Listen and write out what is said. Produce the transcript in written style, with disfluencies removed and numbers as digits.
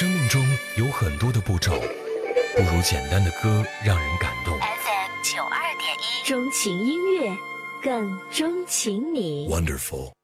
生命中有很多的步骤，不如简单的歌让人感动。 FM 92.1，钟情音乐，更钟情你。 Wonderful。